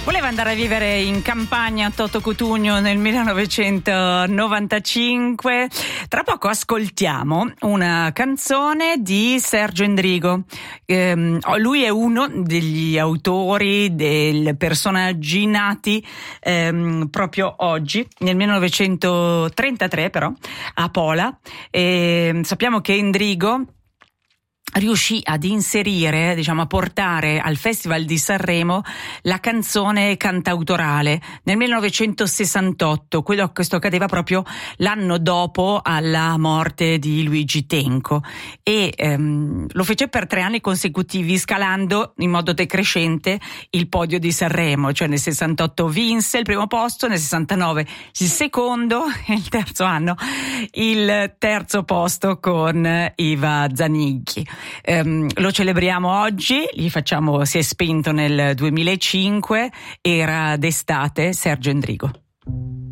Voleva andare a vivere in campagna Toto Cutugno nel 1995. Tra poco ascoltiamo una canzone di Sergio Endrigo. Lui è uno degli autori dei personaggi nati proprio oggi, nel 1933 però, a Pola. Sappiamo che Endrigo riuscì ad inserire, a portare al Festival di Sanremo la canzone cantautorale nel 1968. Questo accadeva proprio l'anno dopo alla morte di Luigi Tenco e lo fece per 3 anni consecutivi, scalando in modo decrescente il podio di Sanremo. Cioè nel 68 vinse il primo posto, nel 69 il secondo e il terzo anno il terzo posto con Iva Zanicchi. Lo celebriamo oggi, si è spento nel 2005, era d'estate Sergio Endrigo.